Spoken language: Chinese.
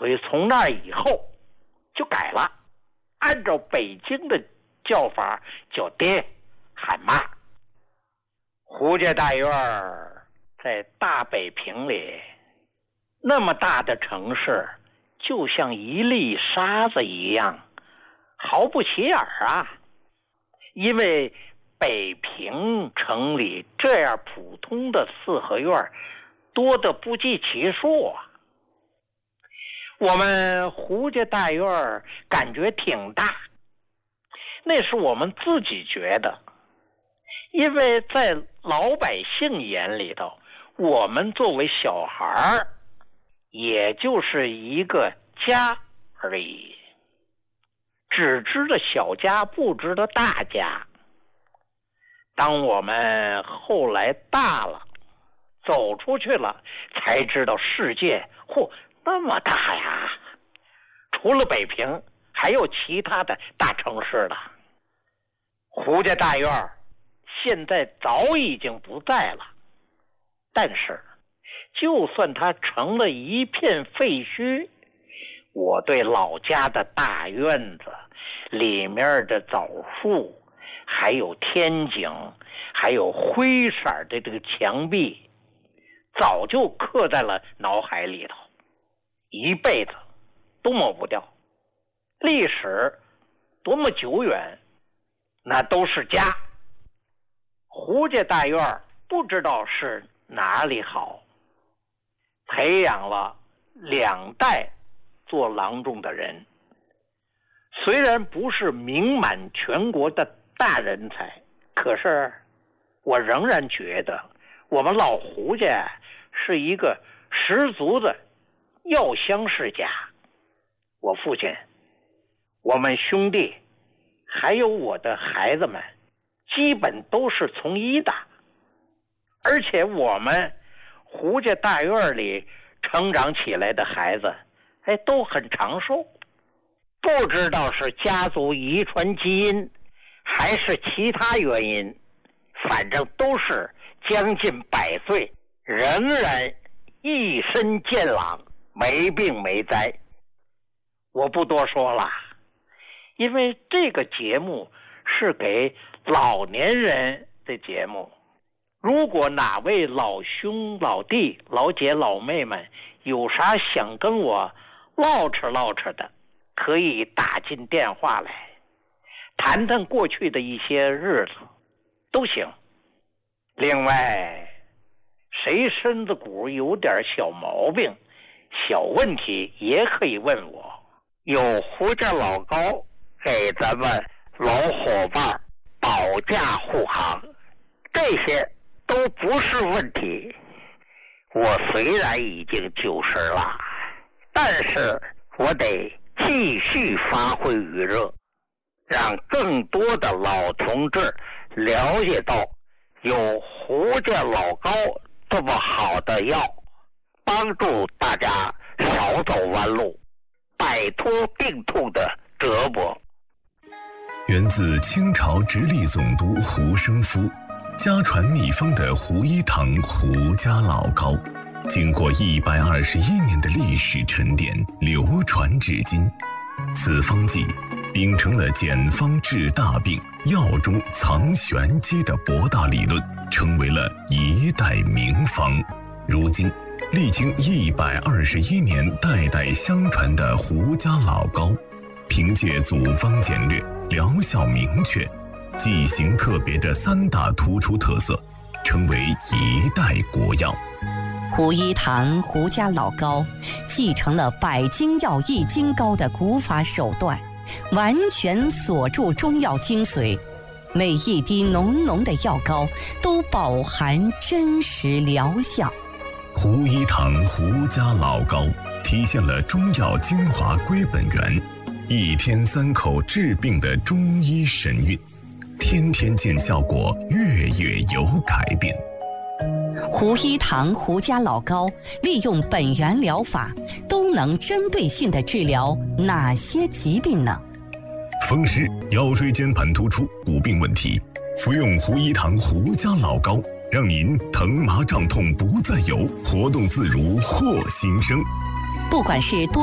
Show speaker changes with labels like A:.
A: 所以从那以后就改了，按照北京的叫法叫爹喊妈。胡家大院在大北平里，那么大的城市，就像一粒沙子一样，毫不起眼啊。因为北平城里这样普通的四合院多得不计其数啊。我们胡家大院感觉挺大，那是我们自己觉得，因为在老百姓眼里头，我们作为小孩也就是一个家而已，只知道小家，不知道大家。当我们后来大了，走出去了，才知道世界那么大呀！除了北平，还有其他的大城市了。胡家大院现在早已经不在了，但是就算它成了一片废墟，我对老家的大院子里面的枣树，还有天井，还有灰色的这个墙壁，早就刻在了脑海里头，一辈子都抹不掉。历史多么久远，那都是家。胡家大院不知道是哪里好，培养了2代做郎中的人，虽然不是名满全国的大人才，可是我仍然觉得我们老胡家是一个十足的药香世家。我父亲，我们兄弟，还有我的孩子们，基本都是从医的，而且我们胡家大院里成长起来的孩子，都很长寿。不知道是家族遗传基因，还是其他原因，反正都是将近100岁，仍然一身健朗，没病没灾。我不多说了，因为这个节目是给老年人的节目。如果哪位老兄老弟老姐老妹们有啥想跟我唠扯唠扯的，可以打进电话来，谈谈过去的一些日子都行。另外，谁身子骨有点小毛病小问题也可以问我，有胡家老高给咱们老伙伴保驾护航，这些都不是问题。我虽然已经90了，但是我得继续发挥余热，让更多的老同志了解到有胡家老高这么好的药，帮助大家少走弯路，摆脱病痛的折磨。
B: 源自清朝直隶总督胡生夫家传秘方的胡一堂胡家老高，经过121年的历史沉淀，流传至今。此方剂秉承了简方治大病、药中藏玄机的博大理论，成为了一代名方。如今历经121年代代相传的胡家老高，凭借组方简略、疗效明确、剂型特别的3大突出特色，成为一代国药。
C: 胡一堂胡家老高继承了百金药易筋膏的古法手段，完全锁住中药精髓，每一滴浓浓的药膏都饱含真实疗效。
B: 胡一堂胡家老高体现了中药精华归本源，1天3口治病的中医神韵，天天见效果，月月有改变。
C: 胡一堂胡家老高利用本源疗法，都能针对性地治疗哪些疾病呢？
B: 风湿、腰椎间盘突出、骨病问题，服用胡一堂胡家老高，让您疼麻胀痛不再有，活动自如获新生。
C: 不管是多